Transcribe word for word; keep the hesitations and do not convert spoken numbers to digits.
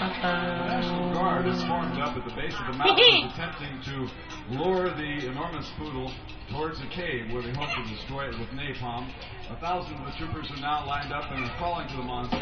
The National Guard is formed up at the base of the mountain, attempting to lure the enormous poodle towards a cave where they hope to destroy it with napalm. A thousand of the troopers are now lined up and are calling to the monster.